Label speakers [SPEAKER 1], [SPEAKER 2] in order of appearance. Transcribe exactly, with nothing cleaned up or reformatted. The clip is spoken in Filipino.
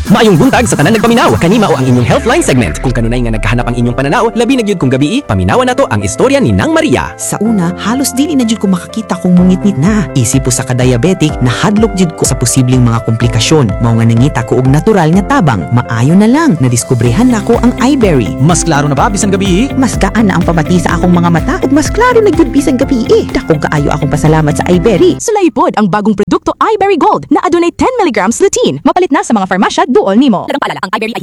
[SPEAKER 1] Maayong buntag sa tanan nagpaminaw. Kanima o ang inyong Healthline segment. Kung kanunay nga nagkahanap ang inyong pananaw, labi na gyud kung gabi, paminawa nato ang istorya ni Nang Maria.
[SPEAKER 2] Sa una, halos dili na jud ko makakita kung mungit-ngit na. Isip po sa ka-diabetic, nahadlok jud ko sa posibleng mga komplikasyon. Mao nga nangita ko og natural nga tabang. Maayo na lang, nadiskubrehan na ko ang iBerry.
[SPEAKER 3] Mas klaro na ba bisan gabi?
[SPEAKER 2] Mas gaan na ang pamati sa akong mga mata ug mas klaro na gyud bisan gabi. Dakong kaayo akong pasalamat sa iBerry.
[SPEAKER 4] Sulaipod ang bagong produkto iBerry Gold na adunay ten milligrams lutein. Mapalit na sa mga farmasya duol nimo.
[SPEAKER 5] Dagang paalala, ang iBerry ay